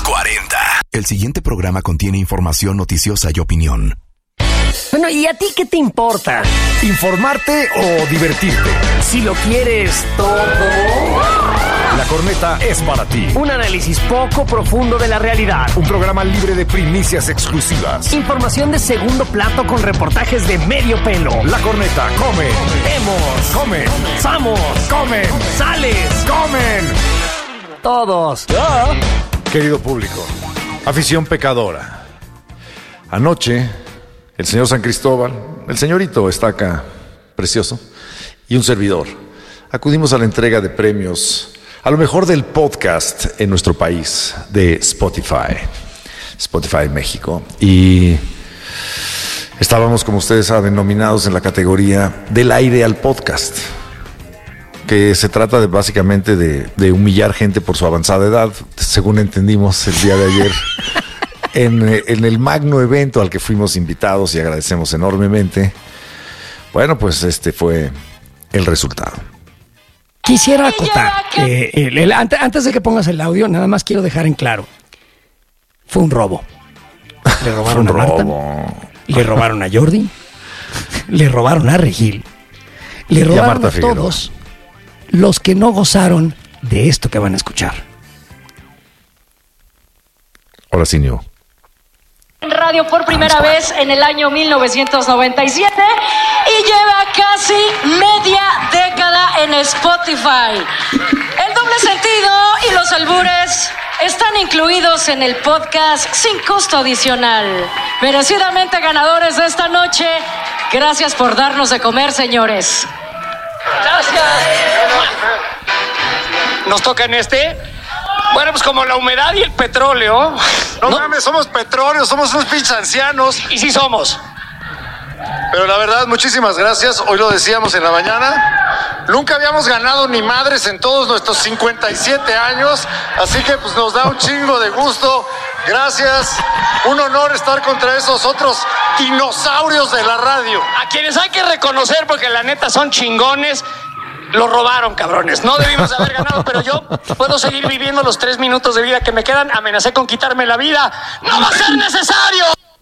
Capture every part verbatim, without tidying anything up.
cuarenta. El siguiente programa contiene información noticiosa y opinión. Bueno, ¿y a ti qué te importa? ¿Informarte o divertirte? Si lo quieres todo. La Corneta es para ti. Un análisis poco profundo de la realidad. Un programa libre de primicias exclusivas. Información de segundo plato con reportajes de medio pelo. La Corneta come. Vemos. Come. Somos. Comen. Sales. Comen. Todos. Ah. Querido público, afición pecadora. Anoche, el señor San Cristóbal, el señorito Estaca, precioso, y un servidor, acudimos a la entrega de premios a lo mejor del podcast en nuestro país, de Spotify, Spotify México, y estábamos, como ustedes saben, nominados en la categoría del aire al podcast, que se trata de básicamente de, de humillar gente por su avanzada edad, según entendimos el día de ayer, en, en el magno evento al que fuimos invitados y agradecemos enormemente. Bueno, pues este fue el resultado. Quisiera acotar, eh, el, el, antes, antes de que pongas el audio, nada más quiero dejar en claro, fue un robo. Le robaron un a Marta, robo. le robaron a Jordi, le robaron a Regil, le robaron a, Marta a todos los que no gozaron de esto que van a escuchar. Ahora sí, Nio. En radio por primera vez en el año mil novecientos noventa y siete y lleva casi media década en Spotify. El doble sentido y los albures están incluidos en el podcast sin costo adicional. Merecidamente ganadores de esta noche, gracias por darnos de comer, señores. Gracias. Nos toca en este. Bueno, pues como la humedad y el petróleo. No, no mames, somos petróleo, somos unos pinches ancianos. Y sí somos. Pero la verdad, muchísimas gracias. Hoy lo decíamos en la mañana. Nunca habíamos ganado ni madres en todos nuestros cincuenta y siete años. Así que pues nos da un chingo de gusto. Gracias. Un honor estar contra esos otros dinosaurios de la radio. A quienes hay que reconocer porque la neta son chingones. Lo robaron, cabrones. No debimos haber ganado, pero yo puedo seguir viviendo los tres minutos de vida que me quedan. Amenacé con quitarme la vida. ¡No va a ser necesario!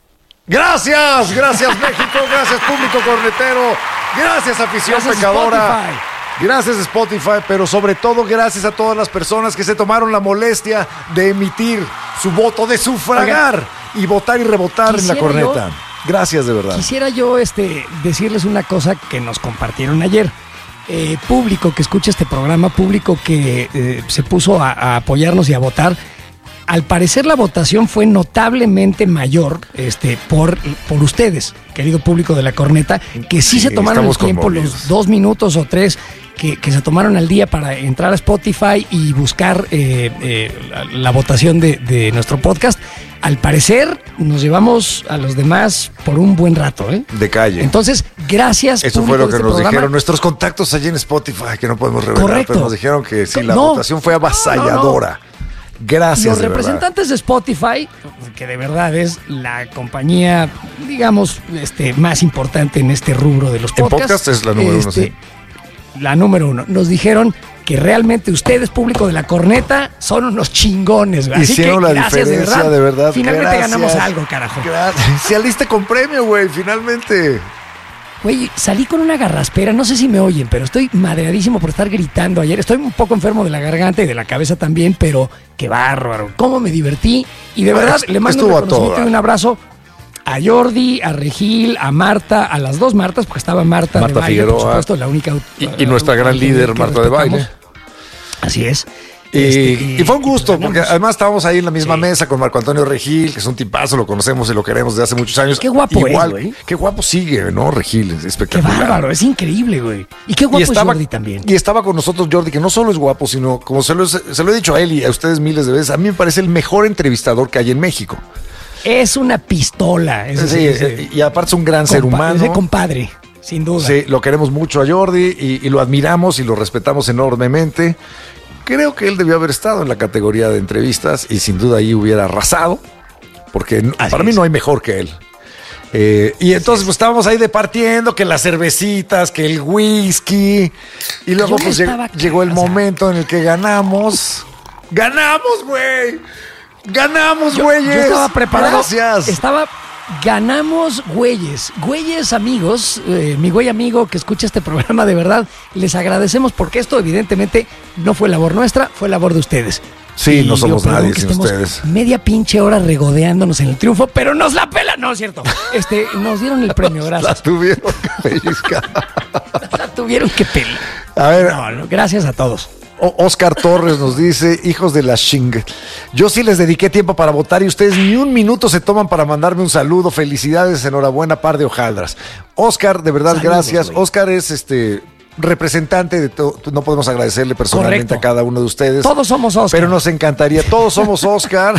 Gracias, gracias México, gracias público cornetero, gracias afición gracias pecadora. Spotify. Gracias Spotify, pero sobre todo gracias a todas las personas que se tomaron la molestia de emitir su voto, de sufragar Oiga, y votar y rebotar en la corneta. Yo, gracias de verdad. Quisiera yo este, decirles una cosa que nos compartieron ayer. Eh, público que escucha este programa, público que eh, se puso a, a apoyarnos y a votar. Al parecer la votación fue notablemente mayor este, por, por ustedes, querido público de la corneta, que sí, sí se tomaron el tiempo, conmovidos. Los dos minutos o tres que, que se tomaron al día para entrar a Spotify y buscar eh, eh, la, la votación de, de nuestro podcast. Al parecer nos llevamos a los demás por un buen rato, ¿eh? De calle. Entonces, gracias. Eso fue lo que este nos programa. dijeron nuestros contactos allí en Spotify, que no podemos revelar, Correcto. Pero nos dijeron que sí, la no, votación fue avasalladora. No, no, no. Gracias. Los de representantes verdad. de Spotify, que de verdad es la compañía, digamos, este, más importante en este rubro de los podcasts. En podcast es la número este, uno, sí. La número uno. Nos dijeron que realmente ustedes, público de la corneta, son unos chingones. Así Hicieron que la gracias, de verdad. de verdad. Finalmente gracias. ganamos algo, carajo. Gracias. Se aliste con premio, güey, finalmente. Güey, salí con una garraspera, no sé si me oyen, pero estoy madreadísimo por estar gritando ayer. Estoy un poco enfermo de la garganta y de la cabeza también, pero qué bárbaro. Cómo me divertí. Y de verdad, le mando un reconocimiento y un abrazo a Jordi, a Regil, a Marta, a las dos Martas, porque estaba Marta, Marta de baile, Figueroa, por supuesto, la única. Y, y nuestra gran líder, Marta de baile. Así es. Y, este, y fue un gusto, ganamos. porque además estábamos ahí en la misma sí. mesa con Marco Antonio Regil, que es un tipazo, lo conocemos y lo queremos desde hace muchos años. Qué guapo Igual, es, güey. Qué guapo sigue, ¿no? Regil, es espectacular. Qué bárbaro, es increíble, güey. Y qué guapo y estaba, es Jordi también. Y estaba con nosotros Jordi, que no solo es guapo, sino, como se lo, se lo he dicho a él y a ustedes miles de veces, a mí me parece el mejor entrevistador que hay en México. Es una pistola. Ese, sí, ese, y aparte es un gran compa- ser humano. Ese compadre, sin duda. Sí, lo queremos mucho a Jordi y, y lo admiramos y lo respetamos enormemente. Creo que él debió haber estado en la categoría de entrevistas y sin duda ahí hubiera arrasado, porque Así para mí es. no hay mejor que él. Eh, y entonces pues estábamos ahí departiendo que las cervecitas, que el whisky, y luego Yo pues estaba lleg- llegó el o sea, momento en el que ganamos. ¡Ganamos, güey! ¡Ganamos, Yo, güeyes! yo estaba preparado. Gracias. Estaba... Ganamos, güeyes. Güeyes amigos, eh, mi güey amigo que escucha este programa, de verdad, les agradecemos porque esto evidentemente no fue labor nuestra, fue labor de ustedes. Sí, Y no somos yo, perdón, nadie que sin estemos ustedes. Media pinche hora regodeándonos en el triunfo, pero nos la pela, no es cierto. Este, nos dieron el premio, La gracias. tuvieron que pellizcar. La tuvieron que pelar. A ver, No, no, gracias a todos. O- Oscar Torres nos dice, hijos de la ching. Yo sí les dediqué tiempo para votar y ustedes ni un minuto se toman para mandarme un saludo. Felicidades, enhorabuena, par de hojaldras. Oscar, de verdad, Saludos, gracias. güey. Oscar es este representante de todo. No podemos agradecerle personalmente Correcto. a cada uno de ustedes. Todos somos Oscar. Pero nos encantaría. Todos somos Oscar.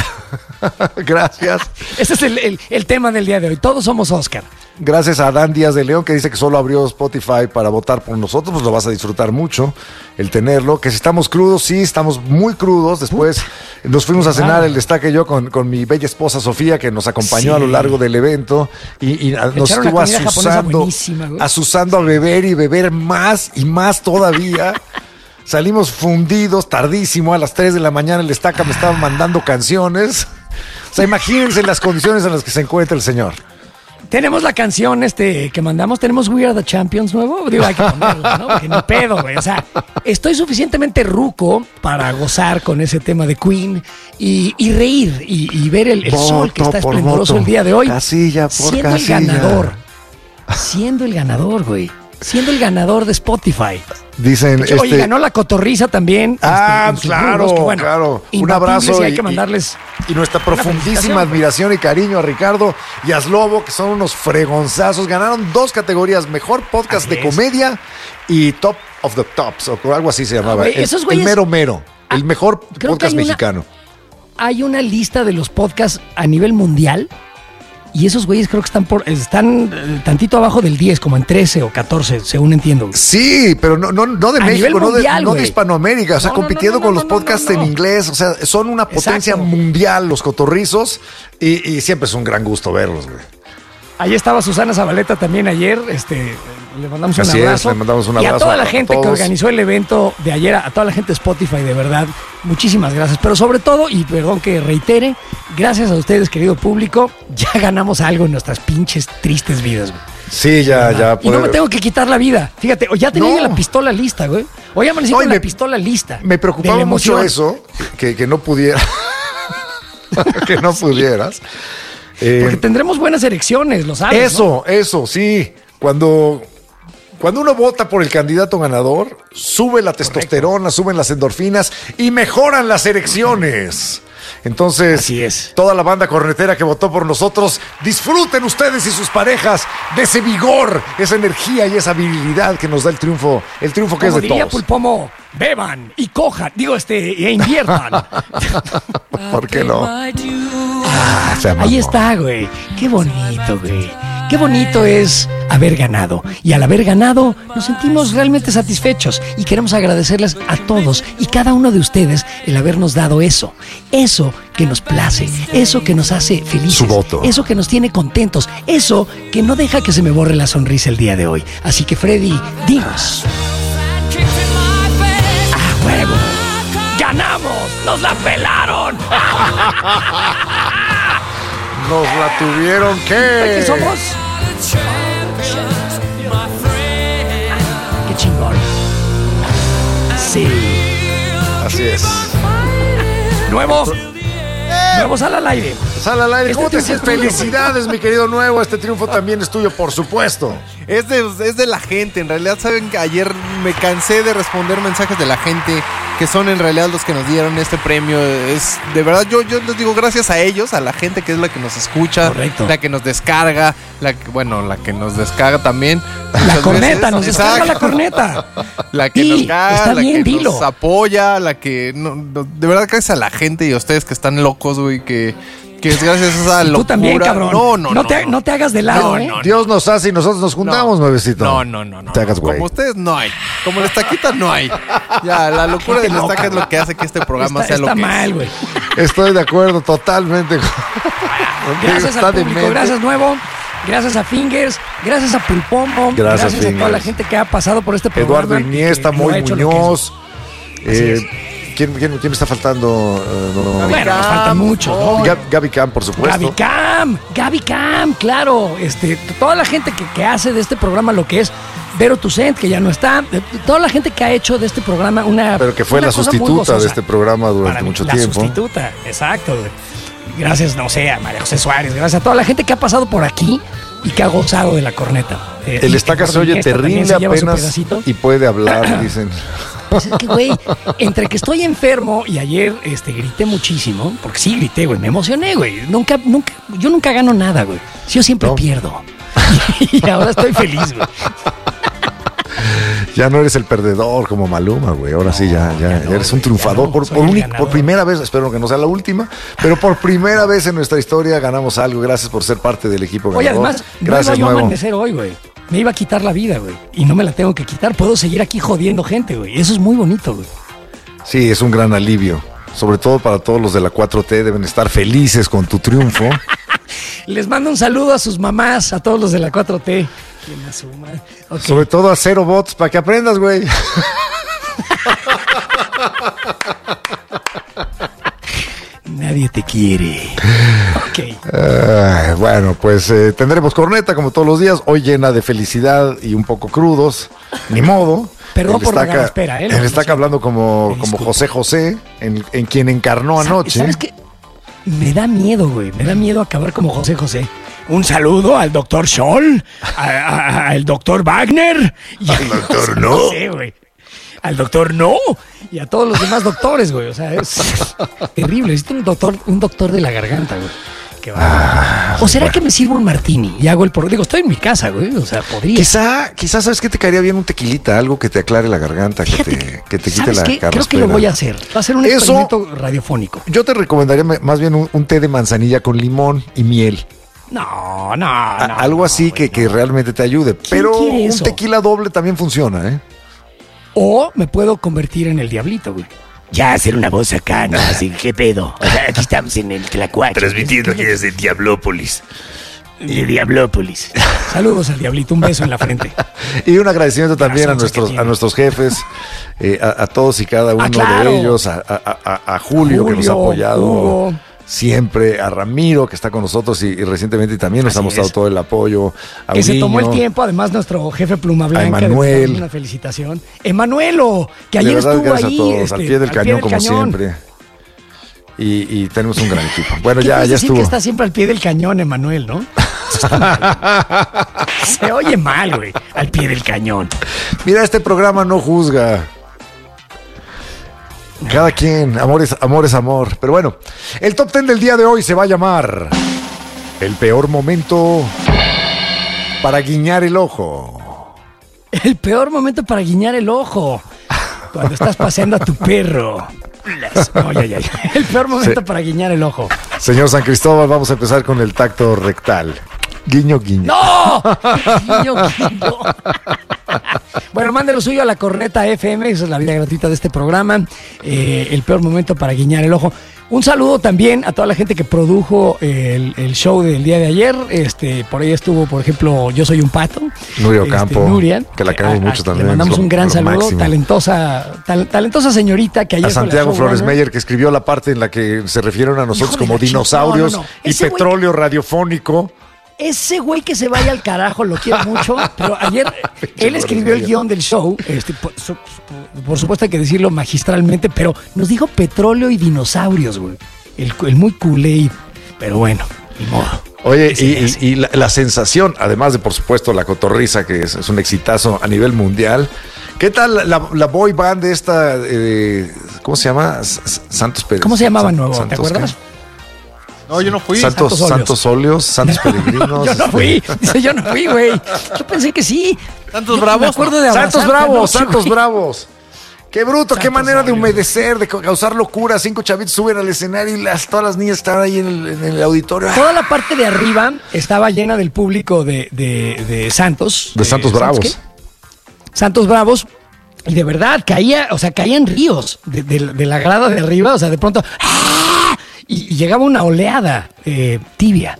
Gracias. Ese es el, el- el tema del día de hoy. Todos somos Oscar. Gracias a Adán Díaz de León, que dice que solo abrió Spotify para votar por nosotros. Pues lo vas a disfrutar mucho el tenerlo. Que si estamos crudos, sí, estamos muy crudos. Después nos fuimos a cenar el Destaque y yo con, con mi bella esposa Sofía, que nos acompañó Sí. a lo largo del evento y, y a- nos Echaron la estuvo comida japonesa asusando, buenísima, güey. asusando a beber y beber más y más todavía. Salimos fundidos, tardísimo, a las tres de la mañana el Destaca me estaba mandando canciones. O sea, imagínense las condiciones en las que se encuentra el señor. Tenemos la canción este que mandamos, tenemos We Are the Champions nuevo. Digo, hay que ponerlo, ¿no? Porque ni pedo, güey. O sea, estoy suficientemente ruco para gozar con ese tema de Queen y, y reír y, y ver el, el Voto sol que está por esplendoroso voto. el día de hoy. Casilla por siendo casilla. el ganador. Siendo el ganador, güey. Siendo el ganador de Spotify. Dicen, Oye, este, ganó la cotorriza también. Ah, este, en sus claro, rubros, que, bueno, claro. Un imbatibles abrazo y hay y- que mandarles y nuestra una profundísima felicitación. admiración y cariño a Ricardo y a Slobo, que son unos fregonzazos. Ganaron dos categorías, mejor podcast Así de es. comedia y Top of the Tops, o algo así se llamaba. güey, el, esos el güeyes- mero mero, el mejor creo que podcast hay una- mexicano. Hay una lista de los podcasts a nivel mundial y esos güeyes creo que están por están eh, tantito abajo del diez, como en trece o catorce, según entiendo. Sí, pero no, no, no de A México, nivel no, mundial, de, no de güey. Hispanoamérica, o sea, No, no, compitiendo no, no, con no, los no, podcasts no, no. en inglés, o sea, son una potencia Exacto. mundial los cotorrizos y, y siempre es un gran gusto verlos, güey. Ahí estaba Susana Zabaleta también ayer, este, le mandamos un Así es, abrazo. le mandamos un Y a abrazo toda la a gente que todos. organizó el evento de ayer, a toda la gente de Spotify, de verdad, muchísimas gracias. Pero sobre todo, y perdón que reitere, gracias a ustedes, querido público, ya ganamos algo en nuestras pinches tristes vidas, güey. Sí, ya, ya. Y no me poder- tengo que quitar la vida. Fíjate, o ya tenía No. yo la pistola lista, güey. Hoy amanecí No, y con la me- pistola lista. Me de preocupaba la mucho emoción. eso, que, que no pudiera. que no pudieras. Eh, Porque tendremos buenas elecciones, lo sabes. ¿no? eso, eso, sí. Cuando, cuando uno vota por el candidato ganador, sube la testosterona, suben las endorfinas y mejoran las erecciones. Entonces, Así es. toda la banda cornetera que votó por nosotros, disfruten ustedes y sus parejas de ese vigor, esa energía y esa virilidad que nos da el triunfo, el triunfo que Como es de diría todos. Pulpomo, beban y cojan, digo, este, e inviertan. ¿Por qué no? Ah, se Ahí mamó. está, güey. Qué bonito, güey. Qué bonito es haber ganado. Y al haber ganado, nos sentimos realmente satisfechos. Y queremos agradecerles a todos y cada uno de ustedes el habernos dado eso. Eso que nos place. Eso que nos hace felices. Su voto. Eso que nos tiene contentos. Eso que no deja que se me borre la sonrisa el día de hoy. Así que, Freddy, dinos. ¡A huevo! ¡Ganamos! ¡Nos la pelaron! Nos la tuvieron que. ¿Qué somos? ¡Qué chingón! Sí. Así es. Nuevo. Nuevo sal al aire. Sal al aire. Este ¿Cómo te triunfo sientes? es tuyo, Felicidades, mi querido Nuevo. Este triunfo también es tuyo, por supuesto. Es de, es de la gente, en realidad saben que ayer me cansé de responder mensajes de la gente que son en realidad los que nos dieron este premio. Es de verdad, yo, yo les digo gracias a ellos, a la gente que es la que nos escucha, Correcto. la que nos descarga, la que, bueno, la que nos descarga también. La muchas corneta, veces. nos descarga Exacto. la corneta. La que Y nos caga, está la bien, que dilo. nos apoya, la que no, no, de verdad gracias a la gente y a ustedes que están locos, güey, que, que es gracias a esa Y locura. tú también, cabrón. No, no, no. te, no. no te hagas de lado, No, ¿eh? no, Dios nos hace y nosotros nos juntamos, nuevecito. No, no, no, no. Te hagas güey. Como ustedes no hay. Como la estaquita no hay. Ya, la locura de la estaca es lo que hace que este programa Está, sea lo está que mal, es. güey. Estoy de acuerdo totalmente. Gracias Está al público, demente. gracias Nuevo, gracias a Fingers, gracias a Pulpomo, Gracias, gracias a toda la Fingers. gente que ha pasado por este programa. Eduardo Iniesta, que lo Moy ha hecho lo que Muñoz. Así eh, es. ¿quién, quién, quién me está faltando? Uh, no, no. Bueno, nos faltan muchos, ¿no? Gab, Gaby Cam, por supuesto. Gaby Cam, Gaby Cam, claro. Este, toda la gente que, que hace de este programa lo que es Vero Tucent, que ya no está. Toda la gente que ha hecho de este programa una. Pero que fue una la sustituta de este programa durante Para mucho la tiempo. La sustituta, exacto. Güey. Gracias, no sé, a María José Suárez, gracias a toda la gente que ha pasado por aquí y que ha gozado de la corneta. Eh, El estaca se oye terrible apenas y puede hablar, dicen. Pues es que, güey, entre que estoy enfermo y ayer este, grité muchísimo, porque sí grité, güey, me emocioné, güey. Nunca, nunca, yo nunca gano nada, güey. Yo siempre ¿No? pierdo. Y ahora estoy feliz, güey. Ya no eres el perdedor como Maluma, güey. Ahora no, sí, ya, ya, ya, no, ya eres un triunfador. No, por, por, un, por primera vez, espero que no sea la última, pero por primera vez en nuestra historia ganamos algo. Gracias por ser parte del equipo ganador. Oye, además, gracias, no iba yo nuevo. a amanecer hoy, güey. Me iba a quitar la vida, güey. Y no me la tengo que quitar. Puedo seguir aquí jodiendo gente, güey. Eso es muy bonito, güey. Sí, es un gran alivio. Sobre todo para todos los de la cuatro T. Deben estar felices con tu triunfo. Les mando un saludo a sus mamás, a todos los de la cuatro T. Okay. Sobre todo a Cero Bots, para que aprendas, güey. Nadie te quiere. Ok. Uh, bueno, pues eh, tendremos corneta como todos los días. Hoy llena de felicidad y un poco crudos. Ni modo. Perdón el por estaca, la espera, ¿eh? Él está acá hablando como, como José José, en, en quien encarnó anoche. ¿Sabes qué? Me da miedo, güey. Me da miedo acabar como José José. Un saludo al doctor Scholl, al doctor Wagner. Y al doctor No. No sé, güey. Al doctor No. Y a todos los demás doctores, güey. O sea, es terrible. Necesito un doctor, un doctor de la garganta, güey. Qué ah, ¿O será bueno. que me sirvo un martini y hago el por... Digo, estoy en mi casa, güey. O sea, podría. Quizá, quizás, ¿sabes qué te caería bien? Un tequilita, algo que te aclare la garganta, Fíjate, que te, que te quite la carraspera. Creo que lo voy a hacer. Va a ser un Eso, experimento radiofónico. Yo te recomendaría más bien un, un té de manzanilla con limón y miel. No, no, no. Algo así no, que, que no. realmente te ayude. Pero un eso? tequila doble también funciona, ¿eh? O me puedo convertir en el diablito, güey. Ya hacer una voz acá, ¿no? Así, ¿qué pedo? O sea, aquí estamos en el Tlacuache. Transmitiendo aquí desde Diablópolis. De Diablópolis. Saludos al diablito, un beso en la frente. Y un agradecimiento también a nuestros, a nuestros jefes, eh, a, a todos y cada uno ah, claro. de ellos, a, a, a, a Julio, Julio, que nos ha apoyado Hugo. siempre, a Ramiro, que está con nosotros y, y recientemente también nos Así ha mostrado es. todo el apoyo. A que Uriño, se tomó el tiempo, además nuestro jefe Pluma Blanca. A Emanuel. Una felicitación. Emanuelo, que ayer verdad, estuvo gracias ahí. A todos, este, al pie del al cañón, pie del como cañón. siempre. Y, y tenemos un gran equipo. Bueno, ¿Qué ya, ya decir estuvo. Que está siempre al pie del cañón, Emanuel, ¿no? Se oye mal, güey. Al pie del cañón. Mira, este programa no juzga. Cada quien, amor es, amor es amor. Pero bueno, el top ten del día de hoy se va a llamar El peor momento para guiñar el ojo. El peor momento para guiñar el ojo. Cuando estás paseando a tu perro. No, ya, ya, ya. El peor momento sí. para guiñar el ojo. Señor San Cristóbal, vamos a empezar con el tacto rectal. Guiño, guiño. ¡No! Guiño, guiño. Bueno, mande lo suyo a la corneta F M, esa es la vida gratuita de este programa. Eh, el peor momento para guiñar el ojo. Un saludo también a toda la gente que produjo el, el show del día de ayer. Este, por ahí estuvo, por ejemplo, Yo Soy un Pato. Nuria este, Campo, Nuria, que la queremos mucho a, también. Le mandamos lo, un gran saludo, máximo. talentosa, tal, talentosa señorita que ayer a Santiago Flores Meyer, que escribió la parte en la que se refieren a nosotros Hijo como dinosaurios no, no, no. y Ese petróleo güey... radiofónico. Ese güey que se vaya al carajo, lo quiero mucho, pero ayer él escribió el guión del show, este, por, por supuesto hay que decirlo magistralmente, pero nos dijo petróleo y dinosaurios, güey. El, el muy Kool-Aid, pero bueno, ni modo. Oye, y, y, y la, la sensación, además de por supuesto la cotorriza, que es, es un exitazo a nivel mundial. ¿Qué tal la, la boy band de esta, eh, ¿cómo se llama? Santos Pérez. ¿Cómo se llamaba San, nuevo? Santos, ¿Te acuerdas? ¿qué? No, yo no fui. Santos, Santos Óleos. Santos Óleos, Santos Peregrinos. Yo no fui, dice, yo no fui, güey. Yo pensé que sí. ¿Santos yo Bravos? Me acuerdo de Santos Bravos, noche, Santos güey. Bravos. Qué bruto, Santos qué manera de Óleos. humedecer, de causar locura. Cinco chavitos suben al escenario y las, todas las niñas están ahí en el, en el auditorio. Toda la parte de arriba estaba llena del público de, de, de Santos. De Santos eh, Bravos. ¿Santos, Santos Bravos. Y de verdad, caía, o sea, caían ríos de, de, de la grada de arriba, o sea, de pronto, ¡ah! y, y llegaba una oleada eh, tibia.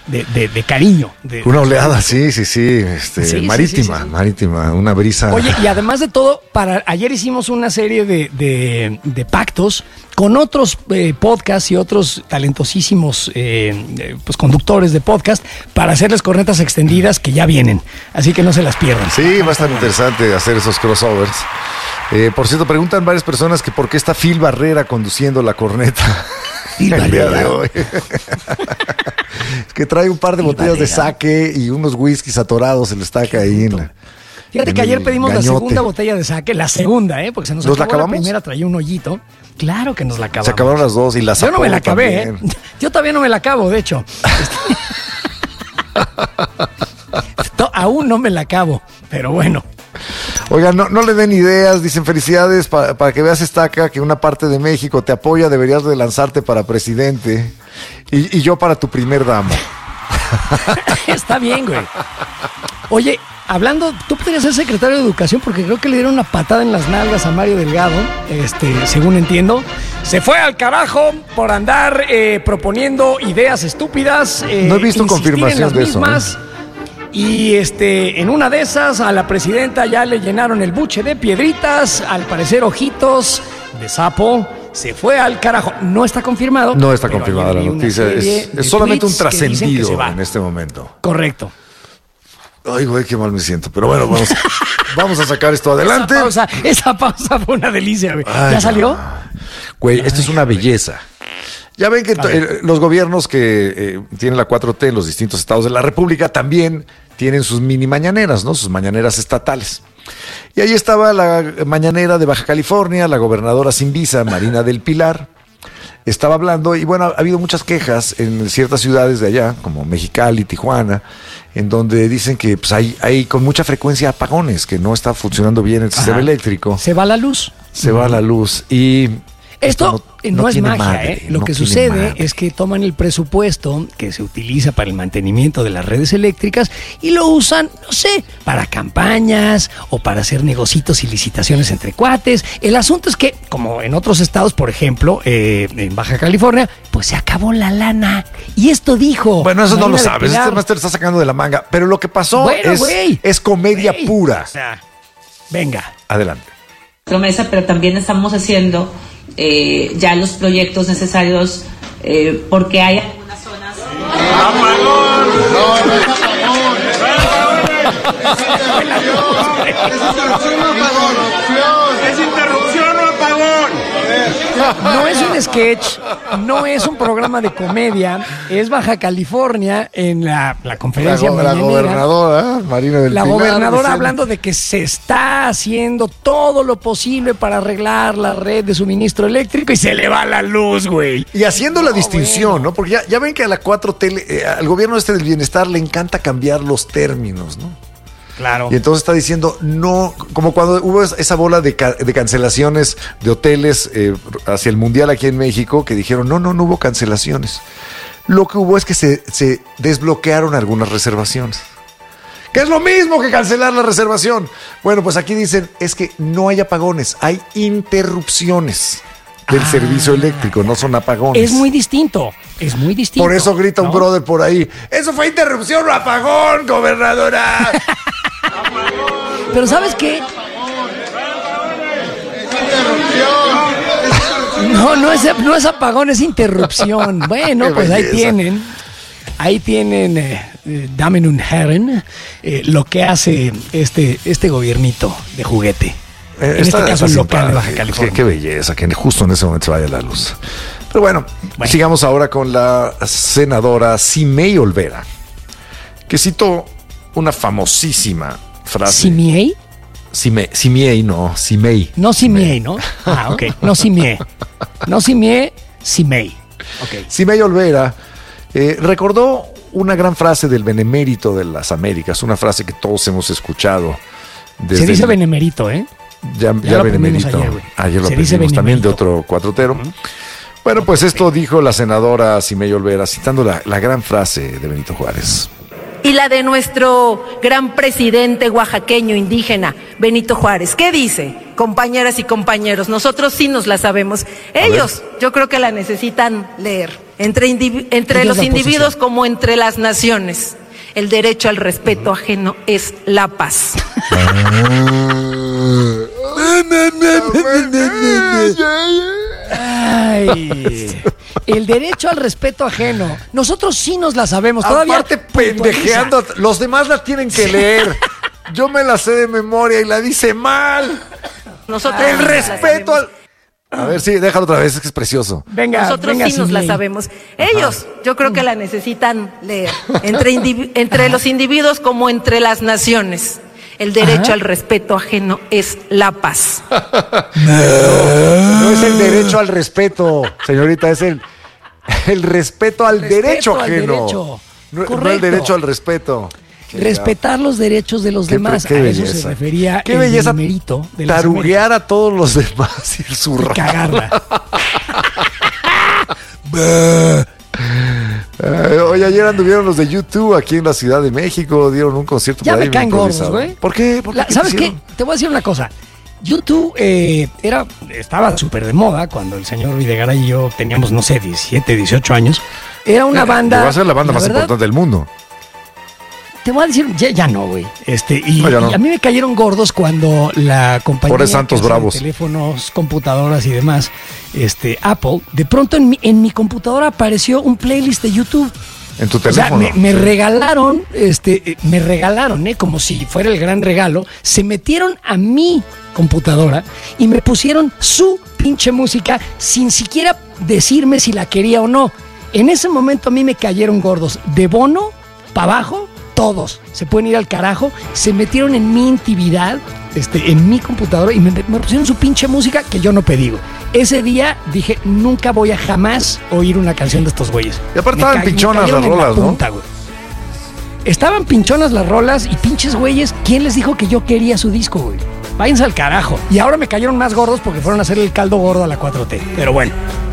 de, de, de cariño. De, una oleada, sí, sí, sí, este, sí, marítima, sí, sí, sí. marítima, una brisa. Oye, y además de todo, para ayer hicimos una serie de, de, de pactos con otros eh, podcasts y otros talentosísimos eh, pues conductores de podcast para hacerles cornetas extendidas que ya vienen, así que no se las pierdan. Sí, va a estar interesante hacer esos crossovers. Eh, por cierto, preguntan varias personas que por qué está Phil Barrera conduciendo la corneta Phil el Barrera. día de hoy. Es que trae un par de Phil botellas Barrera. de sake y unos whiskies atorados, se le estaca ahí en la... Fíjate que ayer pedimos gañote. la segunda botella de sake, la segunda, ¿eh? Porque se nos, ¿Nos la acabó la acabamos? primera, traía un hoyito. Claro que nos la acabamos. Se acabaron las dos y las Yo no me la acabé, ¿eh? Yo todavía no me la acabo, de hecho. To- Aún no me la acabo, pero bueno. Oigan, no, no le den ideas, dicen felicidades pa- para que veas estaca que una parte de México te apoya, deberías de lanzarte para presidente y, y yo para tu primer damo. Está bien, güey. Oye, hablando, tú podrías ser secretario de Educación porque creo que le dieron una patada en las nalgas a Mario Delgado, este, según entiendo. Se fue al carajo por andar eh, proponiendo ideas estúpidas. eh, No he visto insistir confirmación en las de eso, mismas. Y este, en una de esas a la presidenta ya le llenaron el buche de piedritas, al parecer ojitos de sapo. Se fue al carajo. No está confirmado. No está pero confirmada ayer la vi una noticia, serie es, de es solamente un tweets que dicen que trascendido se va. en este momento. Correcto. Ay, güey, qué mal me siento, pero bueno, vamos, vamos a sacar esto adelante. Esa pausa, esa pausa fue una delicia, güey. Ay, ¿Ya salió? Güey, esto es una belleza. Ya ven que to- eh, los gobiernos que eh, tienen la cuatro T en los distintos estados de la República también tienen sus mini mañaneras, ¿no? Sus mañaneras estatales. Y ahí estaba la mañanera de Baja California, la gobernadora sin visa, Marina del Pilar, estaba hablando y bueno, ha habido muchas quejas en ciertas ciudades de allá, como Mexicali, Tijuana, en donde dicen que pues, hay, hay con mucha frecuencia apagones, que no está funcionando bien el sistema Ajá. eléctrico. Se va la luz. Se va la luz y... Esto no, no es tiene magia, madre, ¿eh? Lo no que tiene sucede madre. es que toman el presupuesto que se utiliza para el mantenimiento de las redes eléctricas y lo usan, no sé, para campañas o para hacer negocitos y licitaciones entre cuates. El asunto es que, como en otros estados, por ejemplo, eh, en Baja California, pues se acabó la lana. Y esto dijo... Bueno, eso no lo Marina del sabes, Pilar. este máster está sacando de la manga, pero lo que pasó Bueno, es, güey. es comedia Güey. pura. O sea, venga. Adelante. Promesa, pero también estamos haciendo eh, ya los proyectos necesarios eh, porque hay algunas zonas. ¡Apagón! No, no es apagón. ¿Es interrupción o apagón? No es un sketch, no es un programa de comedia, es Baja California en la, la La, conferencia go- la mañanera. gobernadora, Marina del La Pilar, gobernadora diciendo- hablando de que se está haciendo todo lo posible para arreglar la red de suministro eléctrico y se le va la luz, güey. Y haciendo la distinción, ¿no? Porque ya, ya ven que a la cuatro T, le- eh, al gobierno este del bienestar le encanta cambiar los términos, ¿no? Claro. Y entonces está diciendo, no, como cuando hubo es- esa bola de, ca- de cancelaciones de hoteles eh, hacia el Mundial aquí en México, que dijeron, no, no, no hubo cancelaciones. Lo que hubo es que se, se desbloquearon algunas reservaciones. Que es lo mismo que cancelar la reservación. Bueno, pues aquí dicen, es que no hay apagones, hay interrupciones del Ah. servicio eléctrico, no son apagones. Es muy distinto, es muy distinto. Por eso grita un ¿no? brother por ahí, eso fue interrupción o apagón, gobernadora. Pero ¿sabes qué? No, no es, no es apagón, es interrupción. Bueno, Qué pues ahí belleza. tienen, ahí tienen, eh, eh, Damen und Herren, eh, lo que hace este, este gobiernito de juguete. Eh, en está- este caso está local de Baja simpático. California. Qué, qué belleza, que justo en ese momento se vaya la luz. Pero bueno, Bueno. sigamos ahora con la senadora Simei Olvera, que citó una famosísima frase. ¿Simiei? Sime, Simiei, no, Simei. No Simiei, ¿no? Ah, ok. No Simiei. No Simiei, Simei. Ok. Simei Olvera eh, recordó una gran frase del benemérito de las Américas, una frase que todos hemos escuchado. Se desde dice el- benemérito, ¿eh? Ya, Ya ya lo aprendimos benemérito. ayer, güey. Ayer lo Se dice aprendimos también de benemérito. otro cuatrotero. Bueno, pues esto dijo la senadora Simei Olvera, citando la, la gran frase de Benito Juárez. Y la de nuestro gran presidente oaxaqueño indígena, Benito Juárez. ¿Qué dice? compañeras y compañeros, nosotros sí nos la sabemos. Ellos, yo creo que la necesitan leer, entre, indivi- entre los individuos como entre las naciones. El derecho al respeto ajeno es la paz. Ay, el derecho al respeto ajeno. Nosotros sí nos la sabemos. Todavía Aparte pendejeando, los demás la tienen que leer. Yo me la sé de memoria y la dice mal. Nosotros el respeto al... A ver, sí, déjalo otra vez, es que es precioso. Venga, nosotros venga, sí nos la sabemos. Ellos, yo creo que la necesitan leer, entre, indivi- entre los individuos como entre las naciones. El derecho Ajá. al respeto ajeno es la paz. No, no es el derecho al respeto, señorita, es el, el respeto al respeto derecho ajeno. Al derecho. No, no el derecho al respeto. Respetar los derechos de los qué, demás, qué a belleza. Eso se refería qué el belleza mérito de taruguear a todos los demás y zurrar. Cagarla. eh, oye, ayer anduvieron los de YouTube aquí en la Ciudad de México, dieron un concierto. Ya me caen gordos, güey. ¿Por qué? ¿Por qué? La, ¿Qué ¿Sabes hicieron? qué? Te voy a decir una cosa. YouTube eh, era, estaba súper de moda cuando el señor Videgaray y yo teníamos, no sé, diecisiete, dieciocho años. Era una banda... Va a ser la banda la más verdad, importante del mundo. Te voy a decir, ya, ya no, güey. Este, y, no, no. y a mí me cayeron gordos cuando la compañía Por Santos que hace Bravos. teléfonos, computadoras y demás, este, Apple, de pronto en mi, en mi computadora apareció un playlist de YouTube. En tu O sea, teléfono. me, me regalaron, este, me regalaron, eh, como si fuera el gran regalo. Se metieron a mi computadora y me pusieron su pinche música sin siquiera decirme si la quería o no. En ese momento a mí me cayeron gordos. De Bono para abajo, todos se pueden ir al carajo. Se metieron en mi intimidad, este, en mi computadora y me, me pusieron su pinche música que yo no pedí. Ese día dije, nunca voy a jamás oír una canción de estos güeyes. Y aparte Me estaban ca- pinchonas las rolas, la punta, ¿no? Güey. Estaban pinchonas las rolas y pinches güeyes. ¿Quién les dijo que yo quería su disco, güey? Váyanse al carajo. Y ahora me cayeron más gordos porque fueron a hacer el caldo gordo a la cuatro T. Pero bueno.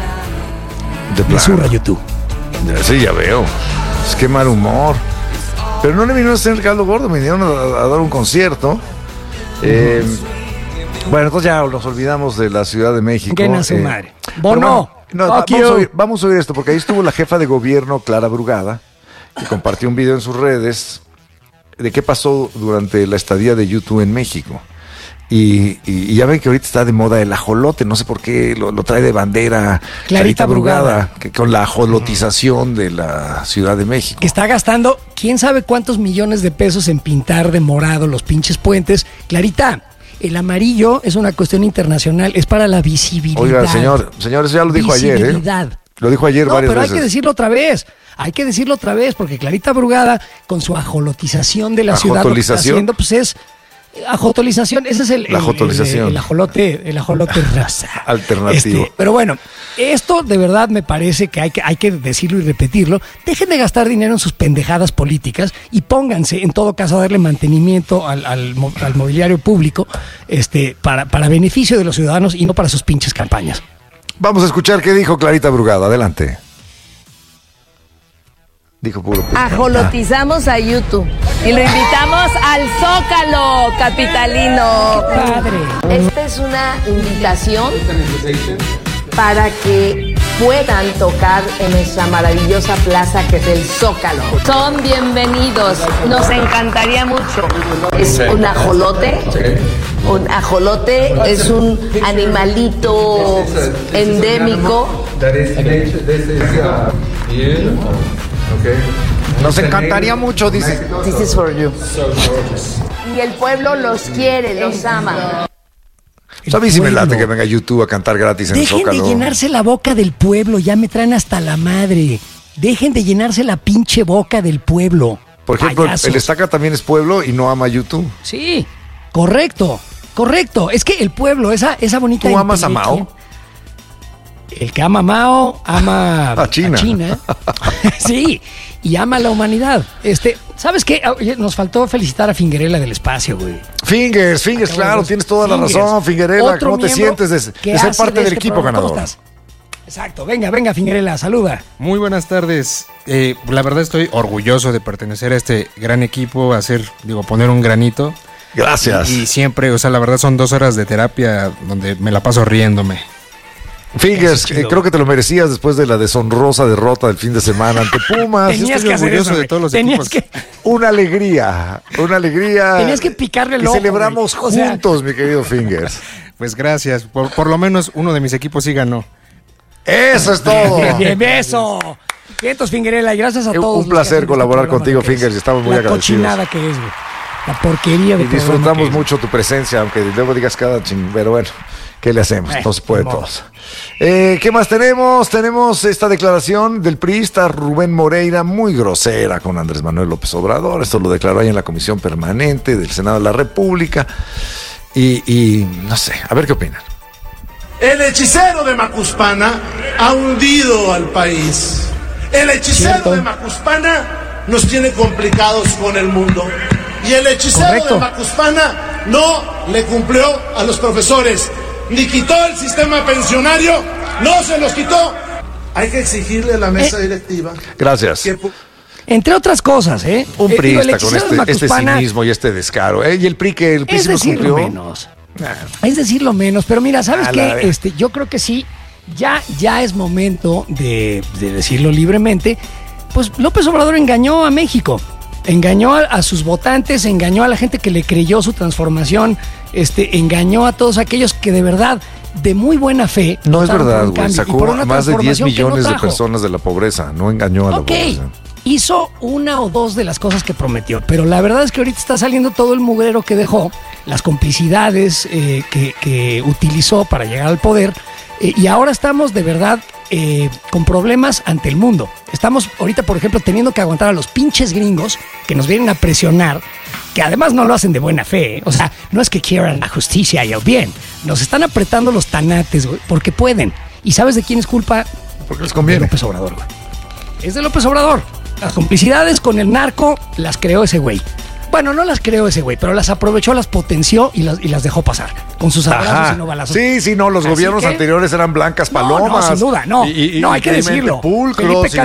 Me zurra YouTube. Sí, ya veo. Es que mal humor. Pero no le vinieron a hacer el caldo gordo, me vinieron a, a dar un concierto. Eh, bueno, entonces ya nos olvidamos de la Ciudad de México. Que na su eh, madre. Bono. Bueno, no, vamos, a oír, vamos a oír esto, porque ahí estuvo la jefa de gobierno, Clara Brugada, que compartió un video en sus redes de qué pasó durante la estadía de YouTube en México. Y, y, y ya ven que ahorita está de moda el ajolote, no sé por qué lo, lo trae de bandera Clarita, Clarita Brugada, Brugada. que con la ajolotización de la Ciudad de México. Que está gastando quién sabe cuántos millones de pesos en pintar de morado los pinches puentes. Clarita, el amarillo es una cuestión internacional, es para la visibilidad. Oiga, señor, señor, eso ya lo dijo ayer, ¿eh? Lo dijo ayer no, varias pero veces. hay que decirlo otra vez. Hay que decirlo otra vez, porque Clarita Brugada, con su ajolotización de la ciudad, lo que está haciendo, pues es ajotolización. Ese es el, la el, ajotolización. el, el ajolote, el ajolote rosa. Alternativo. Este, pero bueno, esto de verdad me parece que hay que hay que decirlo y repetirlo. Dejen de gastar dinero en sus pendejadas políticas y pónganse, en todo caso, a darle mantenimiento al, al, al mobiliario público, este, para, para beneficio de los ciudadanos y no para sus pinches campañas. Vamos a escuchar qué dijo Clarita Brugada. Adelante. Dijo puro. Ajolotizamos a YouTube y lo invitamos al Zócalo capitalino. ¡Qué padre! Esta es una invitación para que puedan tocar en nuestra maravillosa plaza que es el Zócalo. Son bienvenidos, nos encantaría mucho. Es un ajolote. Un ajolote es un animalito endémico. Nos encantaría mucho, dice. This is for you. Y el pueblo los quiere, los ama. A mí sí me late que venga YouTube a cantar gratis en Dejen el Zócalo. de llenarse la boca del pueblo, ya me traen hasta la madre. Dejen de llenarse la pinche boca del pueblo. Por ejemplo, Payasos. el Estaca también es pueblo y no ama YouTube. Sí, correcto, correcto. Es que el pueblo, esa, esa bonita... ¿Tú amas a entelequia, Mao? El que ama a Mao, ama A China. a China. Sí, y ama a la humanidad. Este, ¿sabes qué? Oye, nos faltó felicitar a Fingerella del espacio, güey. Fingers, Fingers, claro, tienes toda la Fingers. razón, Fingerella. Otro ¿Cómo te miembro sientes de, que de ser hace parte de del este equipo programa? ¿Cómo ganador? estás? Exacto, venga, venga, Fingerella, saluda. Muy buenas tardes. Eh, la verdad estoy orgulloso de pertenecer a este gran equipo, hacer, digo, poner un granito. Gracias. Y, y siempre, o sea, la verdad son dos horas de terapia donde me la paso riéndome. Fingers, eh, creo que te lo merecías después de la deshonrosa derrota del fin de semana ante Pumas. Tenías Yo estoy que hacer orgulloso eso, de todos los Tenías equipos. que- Una alegría, una alegría. Tenías que picarle el que ojo, celebramos güey. O sea- juntos, mi querido Fingers. Pues gracias, por, por lo menos uno de mis equipos sí ganó. Eso es todo. Bien, bien, beso. Vientos, Fingerela, y gracias a Un todos. los que placer hacen colaborar este programa, contigo, lo que es. Fingers, y estamos muy La agradecidos. cochinada que es, güey. La porquería de Y programa que disfrutamos es. mucho tu presencia, aunque luego digas cada ching, pero bueno, ¿qué le hacemos? Eh, No se puede ni modo. todos. Eh, ¿Qué más tenemos? Tenemos esta declaración del priista Rubén Moreira, muy grosera con Andrés Manuel López Obrador. Esto lo declaró ahí en la Comisión Permanente del Senado de la República. Y, y no sé, a ver qué opinan. El hechicero de Macuspana ha hundido al país. El hechicero Cierto. de Macuspana nos tiene complicados con el mundo. Y el hechicero Correcto. de Macuspana no le cumplió a los profesores, ni quitó el sistema pensionario, no se los quitó. Hay que exigirle a la mesa Eh. directiva. Gracias. que pu- Entre otras cosas, ¿eh? Un Eh, digo, el priista con hechicero de este, este Macuspana cinismo y este descaro. ¿eh? Y el P R I que el P R I es sí nos decirlo cumplió. menos. Es decirlo menos, pero mira, ¿sabes A la qué? vez. Este, yo creo que sí, ya, ya es momento de, de decirlo libremente. Pues López Obrador engañó a México, engañó a, a sus votantes, engañó a la gente que le creyó su transformación, este, engañó a todos aquellos que de verdad, de muy buena fe, No es votaron por verdad, un güey. cambio y Sacó por una a más de diez transformación que no millones de trajo. personas de la pobreza. No engañó a la Ok, pobreza. hizo una o dos de las cosas que prometió, pero la verdad es que ahorita está saliendo todo el mugrero que dejó, las complicidades eh, que, que utilizó para llegar al poder, eh, y ahora estamos de verdad eh, con problemas ante el mundo. Estamos ahorita, por ejemplo, teniendo que aguantar a los pinches gringos que nos vienen a presionar, que además no lo hacen de buena fe, ¿eh? O sea, no es que quieran la justicia y el bien, nos están apretando los tanates, güey, porque pueden. ¿Y sabes de quién es culpa? Porque les conviene. De López Obrador, güey. Es de López Obrador. Las complicidades con el narco las creó ese güey. Bueno, no las creó ese güey, pero las aprovechó, las potenció y las, y las dejó pasar. Con sus abrazos Ajá. y no balazos. Sí, sí, no, los Así gobiernos que- anteriores eran blancas No, palomas. no, sin duda, no. Y, y- No, hay y que Clemente decirlo. Pulcros Felipe y-